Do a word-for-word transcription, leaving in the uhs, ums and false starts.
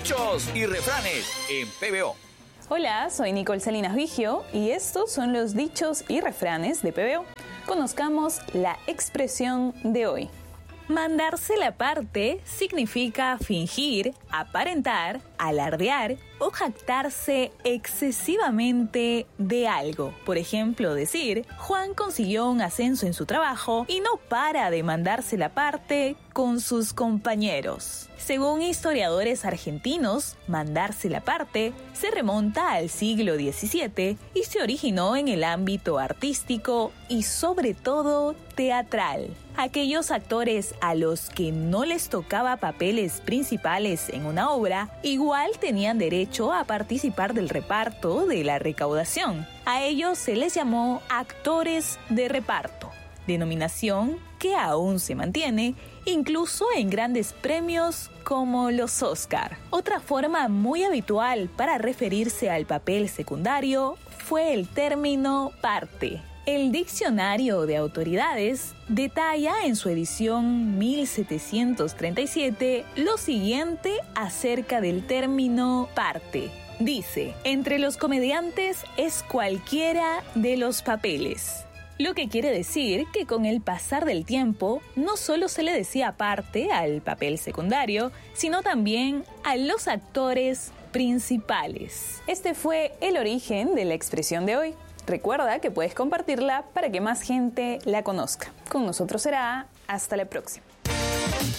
Dichos y refranes en P B O. Hola, soy Nicole Salinas Vigio y estos son los dichos y refranes de P B O. Conozcamos la expresión de hoy. Mandarse la parte significa fingir, aparentar, alardear o jactarse excesivamente de algo. Por ejemplo, decir, Juan consiguió un ascenso en su trabajo y no para de mandarse la parte con sus compañeros. Según historiadores argentinos, mandarse la parte se remonta al siglo diecisiete y se originó en el ámbito artístico y sobre todo teatral. Aquellos actores a los que no les tocaba papeles principales en una obra, igual tenían derecho a participar del reparto de la recaudación. A ellos se les llamó actores de reparto, denominación que aún se mantiene incluso en grandes premios como los Oscar. Otra forma muy habitual para referirse al papel secundario fue el término parte. El Diccionario de Autoridades detalla en su edición mil setecientos treinta y siete lo siguiente acerca del término parte. Dice, entre los comediantes es cualquiera de los papeles. Lo que quiere decir que con el pasar del tiempo no solo se le decía parte al papel secundario, sino también a los actores principales. Este fue el origen de la expresión de hoy. Recuerda que puedes compartirla para que más gente la conozca. Con nosotros será hasta la próxima.